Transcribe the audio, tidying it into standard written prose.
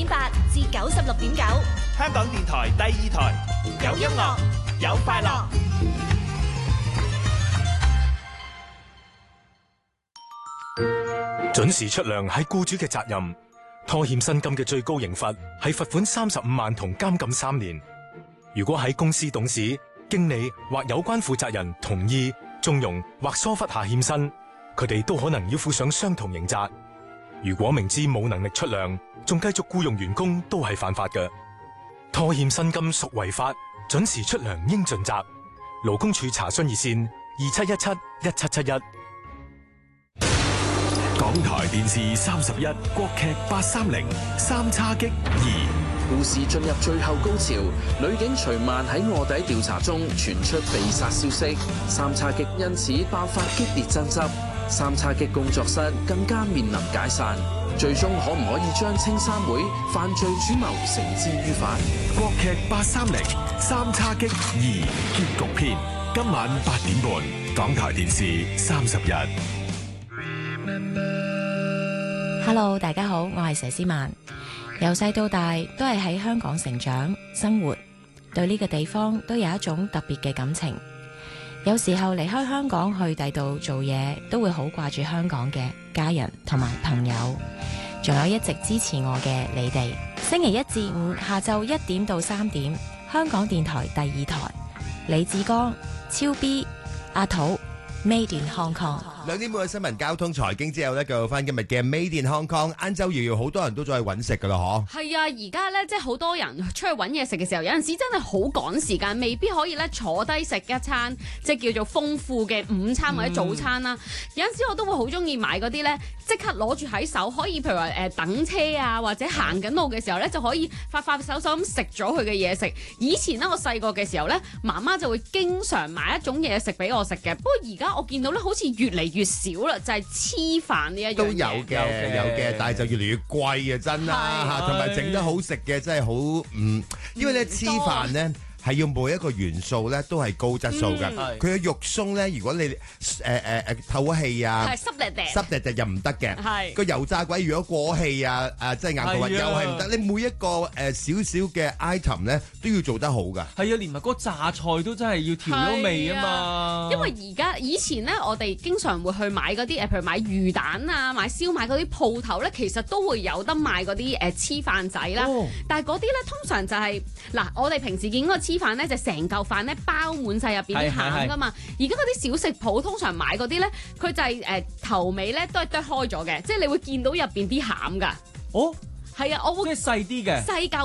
89.8至96.9， 香港電台第2台，有音樂，有快樂。 準時出糧係僱主嘅責任，拖欠薪金嘅最高刑罰係罰款35萬同監禁3年。如果喺公司董事、經理或有關負責人同意、縱容或疏忽下欠薪，佢哋都可能要負上相同刑責。如果明知冇能力出糧，仲繼續僱用員工，都係犯法嘅。拖欠薪金屬違法，準時出糧應盡責。勞工處查詢熱線27171771。 港台電視31國劇830三叉戟2。 故事進入最後高潮，女警徐曼喺臥底調查中傳出被殺消息，三叉戟因此爆發激烈爭執，三叉戟工作室更加面臨解散，最終可唔可以將青衫妹犯罪主謀繩之於法？ 國劇830三叉戟2結局篇，今晚8點半，港台電視31。 Hello， 大家好，我係佘詩曼。由細到大都係喺香港成長生活，對呢個地方都有一種特別嘅感情。有時候離開香港去第度做嘢，都會好掛住香港嘅家人同埋朋友，仲有一直支持我嘅你哋。星期1至5下晝1點到3點，香港電台第2台，李志剛、超 B、阿土 Made in Hong Kong。 2點半嘅新聞交通財經之後咧，繼續翻今日嘅 Made in Hong Kong。晏晝遙遙好多人都再去揾食噶啦，嗬。 係啊，而家咧即係好多人出去揾嘢食嘅時候，有陣時真係好趕時間，未必可以咧坐低食一餐即係叫做豐富嘅午餐或者早餐啦。有陣時我都會好中意買嗰啲咧，即刻攞住喺手，可以譬如話等車啊，或者行緊路嘅時候咧，就可以快快手手咁食咗佢嘅嘢食。以前咧我細個嘅時候咧，媽媽就會經常買一種嘢食俾我食嘅。不過而家我見到咧，好似越嚟越少啦，就係黐飯呢一樣嘢。 都有嘅，但係就越嚟越貴啊，真啦嚇，同埋整得好食嘅真係好因為咧黐飯咧。係要每一個元素咧都係高質素㗎。佢嘅肉鬆咧，如果你透氣啊，濕滴滴又唔得嘅。個油炸鬼如果過氣啊，即係硬到核又係唔得。你每一個少少嘅 item 咧都要做得好㗎。 係啊，連埋嗰個榨菜都真係要調咗味啊嘛。 因為以前咧，我哋經常會去買嗰啲譬如買魚蛋啊、買燒賣嗰啲鋪頭咧，其實都會有得賣嗰啲黐飯仔啦。但係嗰啲咧通常就係我哋平時見嗰個黐飯咧就成嚿飯咧包滿晒入邊啲餡噶嘛，而家嗰啲小食鋪通常買嗰啲咧，佢就係頭尾咧都係剁開咗嘅，即係你會見到入邊啲餡噶。 哦， 係啊，我會即係細啲嘅細嚿